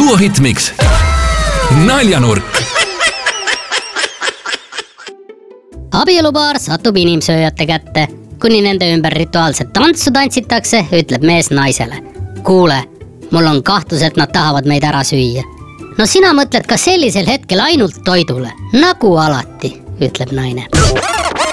Suohit Mix. Naljanurk. Abielupaar satub inimsööjate kätte. Kuni nende ümber rituaalset tantsu tantsitakse, ütleb mees naisele. Kuule, mul on kahtlus, et nad tahavad meid ära süüa. No sina mõtled ka sellisel hetkel ainult toidule, nagu alati, ütleb naine.